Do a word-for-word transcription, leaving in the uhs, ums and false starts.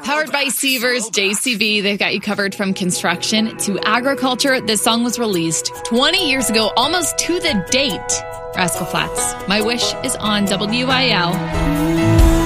Powered by Sievers, J C B, they've got you covered from construction to agriculture. This song was released twenty years ago, almost to the date. Rascal Flatts, My Wish is on W I L.